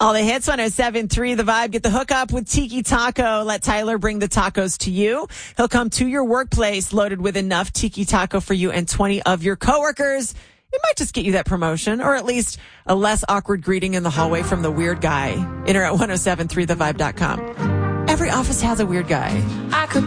All the hits, 107.3 The Vibe. Get the hookup with Tiki Taco. Let Tyler bring the tacos to you. He'll come to your workplace loaded with enough Tiki Taco for you and 20 of your coworkers. It might just get you that promotion, or at least a less awkward greeting in the hallway from the weird guy. Enter at 1073thevibe.com. Every office has a weird guy.